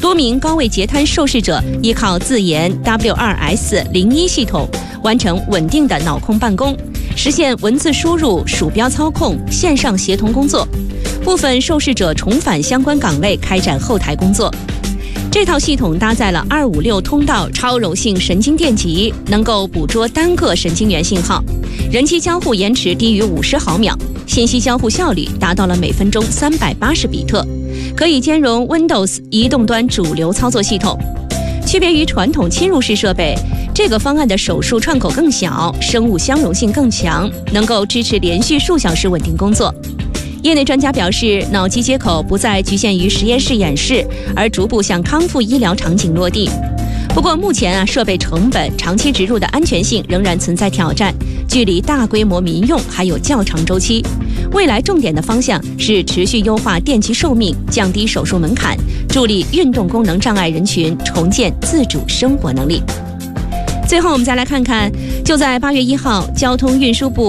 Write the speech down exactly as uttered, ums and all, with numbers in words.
多名高位截瘫受试者依靠自研 W 二 S 零一 系统，完成稳定的脑控办公，实现文字输入、鼠标操控、线上协同工作。部分受试者重返相关岗位开展后台工作。这套系统搭载了二五六通道超柔性神经电极，能够捕捉单个神经元信号，人机交互延迟低于五十毫秒，信息交互效率达到了每分钟三百八十比特，可以兼容 Windows 移动端主流操作系统。区别于传统侵入式设备，这个方案的手术串口更小，生物相容性更强，能够支持连续数小时稳定工作。业内专家表示，脑机接口不再局限于实验室演示，而逐步向康复医疗场景落地。不过目前啊，设备成本、长期植入的安全性仍然存在挑战，距离大规模民用还有较长周期。未来重点的方向是持续优化电极寿命，降低手术门槛，助力运动功能障碍人群重建自主生活能力。最后我们再来看看，就在八月一号，交通运输部